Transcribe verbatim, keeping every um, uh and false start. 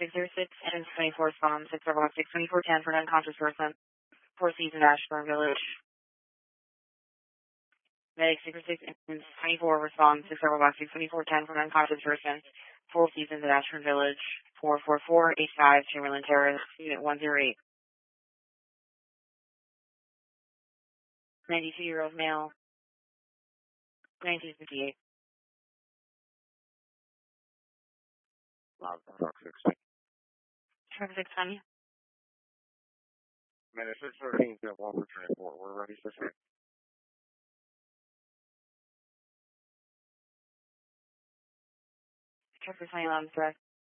six zero six and twenty-four respond six zero six twenty-four ten for an unconscious person. Four Seasons Ashburn Village. Medic six zero six and twenty-four respond six zero six twenty-four ten for an unconscious person. Four Seasons at Ashburn Village. four four four eight five Chamberlain Terrace, Unit one zero eight. ninety-two-year-old male. nineteen fifty-eight. Truck sixteen. Truck six twenty. Minute six thirteen, one for transport. We're ready for six. Truck six twenty, eleven, correct.